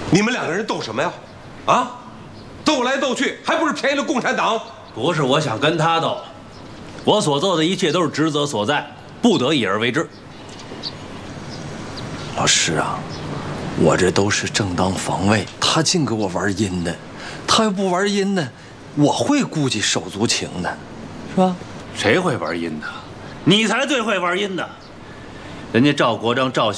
你们两个人斗什么呀？啊，斗来斗去，还不是便宜了共产党？ 不是我想跟他斗，我所做的一切都是职责所在，不得已而为之。 老师啊，我这都是正当防卫，他净给我玩阴的，他要不玩阴的，我会顾及手足情的，是吧？ 谁会玩阴的？你才最会玩阴的。人家赵国璋赵